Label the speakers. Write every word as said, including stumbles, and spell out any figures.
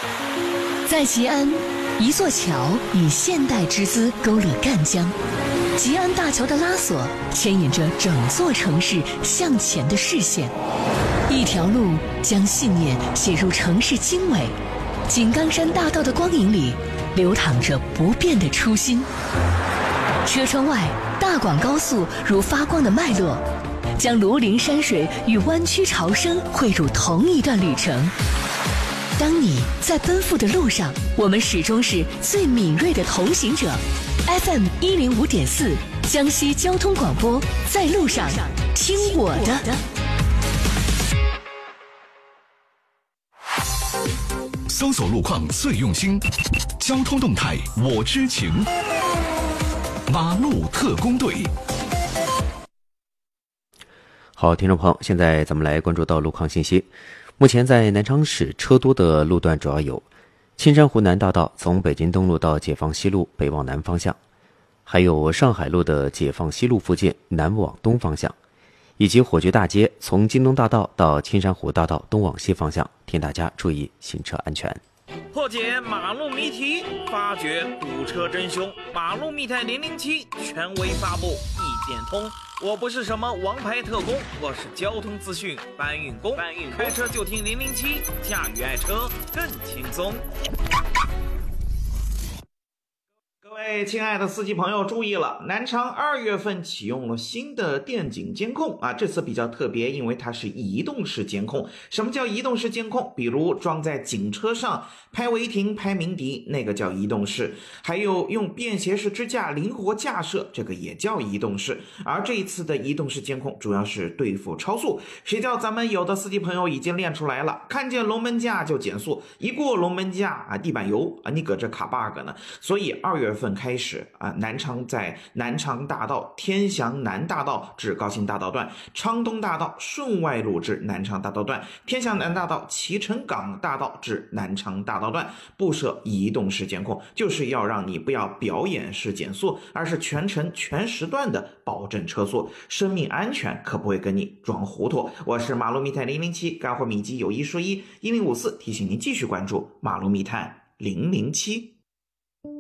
Speaker 1: 在吉安，一座桥以现代之姿勾勒赣江，吉安大桥的拉索牵引着整座城市向前的视线，一条路将信念写入城市经纬。井冈山大道的光影里，流淌着不变的初心。车窗外，大广高速如发光的脉络，将庐陵山水与湾区潮生汇入同一段旅程。当你在奔赴的路上，我们始终是最敏锐的同行者。F M 一零五点四，江西交通广播，在路上听我的。
Speaker 2: 搜索路况最用心，交通动态我知情。马路特工队。
Speaker 3: 好，听众朋友，现在咱们来关注到路况信息。目前在南昌市车多的路段主要有青山湖南大道从北京东路到解放西路北往南方向，还有上海路的解放西路附近南往东方向，以及火炬大街从京东大道到青山湖大道东往西方向，请大家注意行车安全。
Speaker 4: 破解马路谜题，发掘堵车真凶，马路密探零零七权威发布，一点通。我不是什么王牌特工，我是交通资讯搬运工。搬运开车就听零零七，驾驭爱车更轻松。各位亲爱的司机朋友注意了，南昌二月份启用了新的电警监控啊，这次比较特别，因为它是移动式监控。什么叫移动式监控？比如装在警车上拍违停、拍鸣笛，那个叫移动式；还有用便携式支架灵活架设，这个也叫移动式。而这一次的移动式监控主要是对付超速，谁叫咱们有的司机朋友已经练出来了，看见龙门架就减速，一过龙门架啊，地板油啊，你搁这卡 bug 呢。所以二月份开始啊，南昌在南昌大道天祥南大道至高新大道段，昌东大道顺外路至南昌大道段，天祥南大道齐成港大道至南昌大道段布设移动式监控，就是要让你不要表演式减速，而是全程全时段的保证车速，生命安全可不会跟你装糊涂。我是马路密探零零七，干货秘籍有一说一，一零五四提醒您继续关注马路密探零零七。